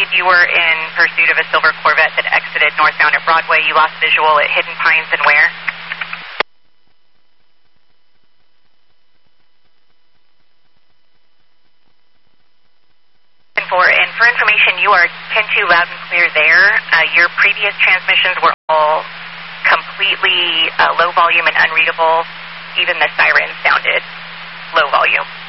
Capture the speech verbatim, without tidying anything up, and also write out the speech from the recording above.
you were in pursuit of a silver Corvette that exited northbound at Broadway. You lost visual at Hidden Pines and where? And for, and for information, you are ten two loud and clear there. Uh, your previous transmissions were all completely uh, low volume and unreadable. Even the siren sounded low volume.